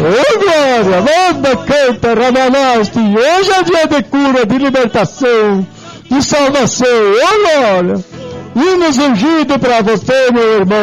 Ô glória, manda, canta, Ramanasti. Hoje é dia de cura, de libertação, de salvação. Ô glória. Hinos ungidos para você, meu irmão.